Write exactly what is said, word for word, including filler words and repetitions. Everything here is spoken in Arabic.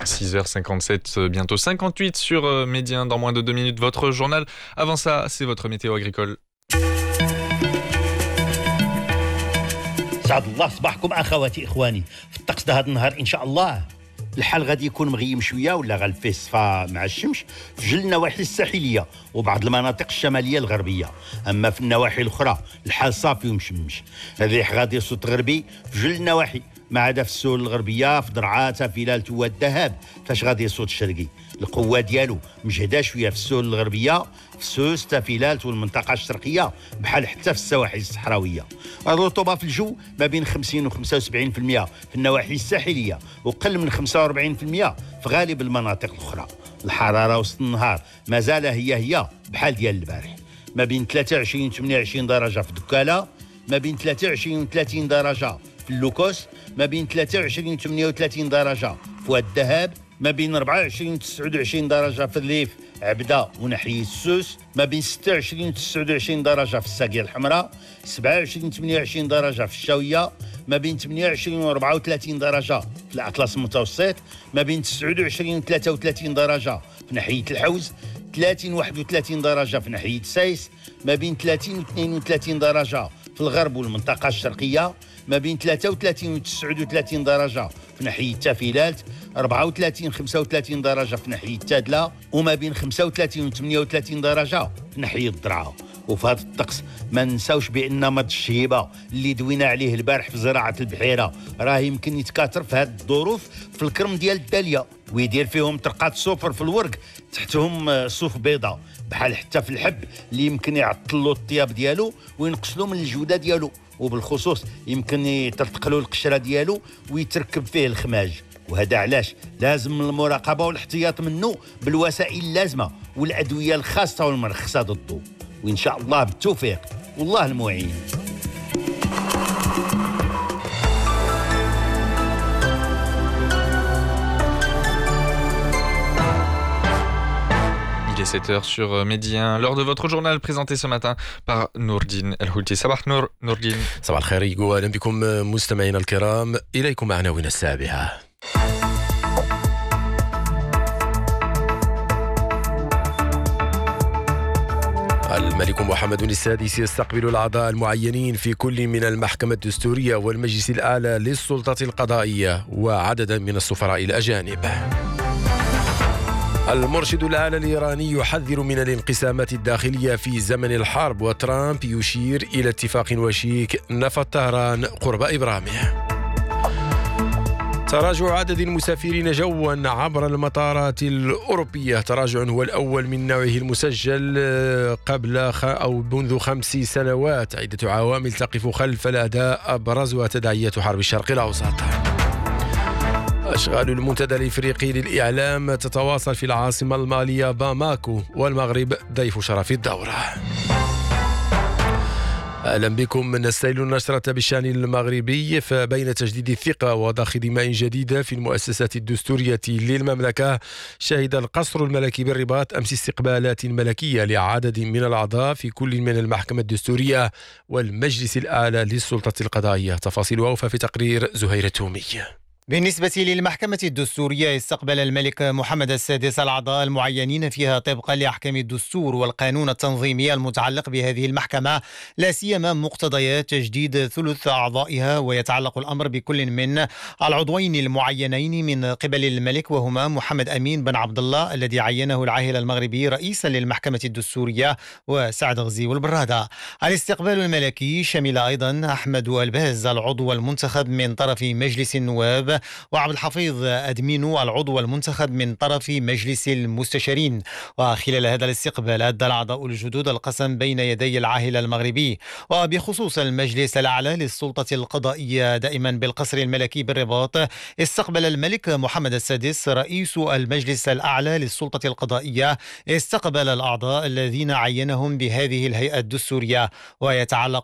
six heures cinquante-sept, bientôt cinquante-huit sur Médien. Dans moins de deux minutes, votre journal. Avant ça, c'est votre météo agricole. سعد الله صباحكم اخواتي اخواني. في الطقس ده هذا النهار ان شاء الله الحال غادي يكون مغيم شويه ولا غالفيه الصفا مع الشمس في جل النواحي الساحليه وبعض المناطق الشماليه الغربيه. اما في النواحي الاخرى الحال صافي ومشمش. الريح غادي يصوت غربي في جل النواحي ما عدا في السهول الغربيه في درعات فيلال توا الذهب فاش غادي يصوت الشرقي. القوه ديالو مجهده شويه في السهول الغربيه في سوس تافيلالت والمنطقه الشرقيه بحال حتى في السواحل الصحراويه. الرطوبه في الجو ما بين خمسين و خمسة وسبعين بالمئة في النواحي الساحليه وقل من خمسة وأربعين بالمئة في غالب المناطق الاخرى. الحراره وسط النهار مازال هي هي بحال ديال البارح، ما بين ثلاثة وعشرين و ثمانية وعشرين درجه في دكاله، ما بين ثلاثة وعشرين و ثلاثين درجه في اللوكوس، ما بين ثلاثة وعشرين و ثمانية وثلاثين درجه في واد الذهب، ما بين أربعة وعشرين و تسعة وعشرين درجه في الريف عبده وناحيه السوس، ما بين ستة وعشرين و تسعة وعشرين درجه في الساقيه الحمراء، سبعة وعشرين و ثمانية وعشرين درجه في الشاويه، ما بين ثمانية وعشرين و أربعة وثلاثين درجه في الاطلس المتوسط، ما بين تسعة وعشرين و ثلاثة وثلاثين درجه في ناحيه الحوز، ثلاثين و واحد وثلاثين درجه في ناحيه سايس، ما بين ثلاثين و اثنين وثلاثين درجه في الغرب والمنطقه الشرقيه، ما بين ثلاثة وثلاثين و تسعة وثلاثين درجه في ناحيه تافيلالت، أربعة وثلاثين و خمسة وثلاثين درجه في ناحيه تادله، وما بين خمسة وثلاثين و ثمانية وثلاثين درجه في ناحيه الضرعه. وفي هذا الطقس ما ننساوش بان مرض الشهيبه اللي دوينا عليه البارح في زراعه البحيره راه يمكن يتكاثر في هذه الظروف في الكرم ديال الداليه ويدير فيهم طرقات صفر في الورق تحتهم صوف بيضاء، بحال حتى في الحب اللي يمكن يعطل له الطياب ديالو وينقص له من الجوده ديالو، وبالخصوص يمكن يطرطق له القشره ديالو ويتركب فيه الخماج. وهذا علاش لازم المراقبه والاحتياط منه بالوسائل اللازمه والادويه الخاصه والمرخصه ضده، وان شاء الله بالتوفيق والله المعين. Il est sept heures sur Médien. Lors de votre journal présenté ce matin par Nourdine El-Houti. صباح نور نوردين. صباح الخير واهلا بكم مستمعينا الكرام. اليكم عناوين السابعه. الملك محمد السادس يستقبل الأعضاء المعينين في كل من المحكمة الدستورية والمجلس الأعلى للسلطة القضائية وعددا من السفراء الأجانب. المرشد الأعلى الإيراني يحذر من الانقسامات الداخلية في زمن الحرب، وترامب يشير إلى اتفاق وشيك نفت طهران قرب إبرامه. تراجع عدد المسافرين جوا عبر المطارات الأوروبية، تراجع هو الأول من نوعه المسجل قبل خ... أو منذ خمس سنوات. عدة عوامل تقف خلف الأداء أبرزها تداعيات حرب الشرق الأوسط. أشغال المنتدى الإفريقي للإعلام تتواصل في العاصمة المالية باماكو، والمغرب ضيف شرف الدورة. أهلا بكم. نستهل النشرة بالشأن المغربي. فبين تجديد الثقة وضخ دماء جديدة في المؤسسات الدستورية للمملكة، شهد القصر الملكي بالرباط أمس استقبالات ملكية لعدد من الأعضاء في كل من المحكمة الدستورية والمجلس الأعلى للسلطة القضائية. تفاصيل أوفى في تقرير زهير التومي. بالنسبة للمحكمة الدستورية، استقبل الملك محمد السادس الأعضاء المعينين فيها طبقا لأحكام الدستور والقانون التنظيمي المتعلق بهذه المحكمة، لا سيما مقتضيات تجديد ثلث أعضائها. ويتعلق الأمر بكل من العضوين المعينين من قبل الملك، وهما محمد أمين بن عبد الله الذي عينه العاهل المغربي رئيسا للمحكمة الدستورية، وسعد غزي والبرادة. الاستقبال الملكي شمل أيضا أحمد الباز العضو المنتخب من طرف مجلس النواب، وعبد الحفيظ أدمينو العضو المنتخب من طرف مجلس المستشارين. وخلال هذا الاستقبال أدى الأعضاء الجدد القسم بين يدي العاهل المغربي. وبخصوص المجلس الأعلى للسلطة القضائية دائما بالقصر الملكي بالرباط، استقبل الملك محمد السادس رئيس المجلس الأعلى للسلطة القضائية استقبل الأعضاء الذين عينهم بهذه الهيئة الدستورية. ويتعلق